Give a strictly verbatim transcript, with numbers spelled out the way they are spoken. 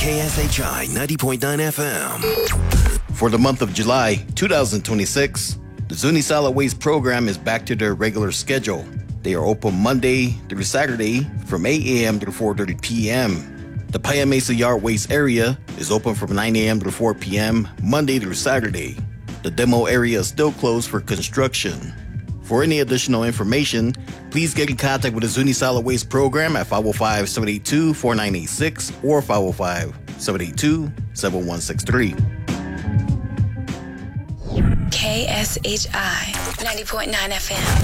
K S H I ninety point nine F M. For the month of July twenty twenty-six, the Zuni Solid Waste Program is back to their regular schedule. They are open Monday through Saturday from eight a.m. to four thirty p.m. The Paya Mesa Yard Waste area is open from nine a.m. to four p.m. Monday through Saturday. The demo area is still closed for construction. For any additional information, please get in contact with the Zuni Solid Waste Program at five oh five, seven eight two, four nine eight six or five oh five, seven eight two, seven one six three. K S H I ninety point nine F M.